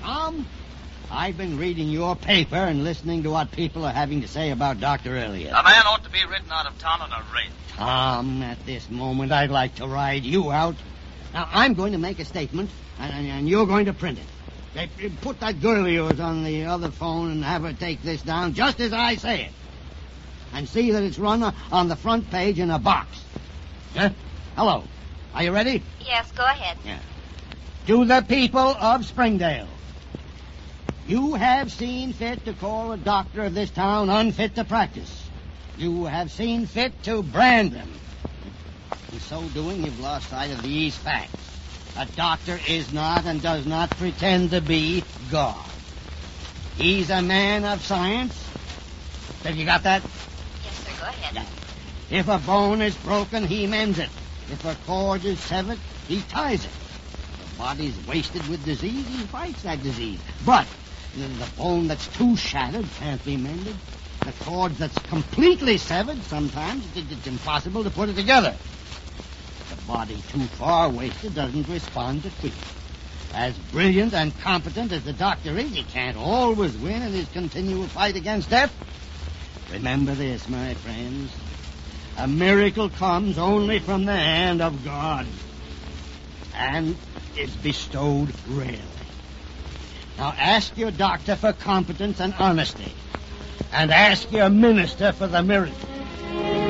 Tom, I've been reading your paper and listening to what people are having to say about Dr. Elliott. A man ought to be ridden out of town on a rate. Tom, at this moment, I'd like to ride you out. Now, I'm going to make a statement, and you're going to print it. Put that girl of yours on the other phone and have her take this down just as I say it. And see that it's run on the front page in a box. Huh? Hello. Are you ready? Yes, go ahead. Yeah. To the people of Springdale. You have seen fit to call a doctor of this town unfit to practice. You have seen fit to brand him. In so doing, you've lost sight of these facts. A doctor is not and does not pretend to be God. He's a man of science. Have you got that? Yes, sir, go ahead. Yeah. If a bone is broken, he mends it. If a cord is severed, he ties it. If the body's wasted with disease, he fights that disease. But the bone that's too shattered can't be mended. The cord that's completely severed, sometimes it's impossible to put it together. The body too far wasted doesn't respond to treatment. As brilliant and competent as the doctor is, he can't always win in his continual fight against death. Remember this, my friends. A miracle comes only from the hand of God and is bestowed rarely. Now ask your doctor for competence and honesty, and ask your minister for the miracle.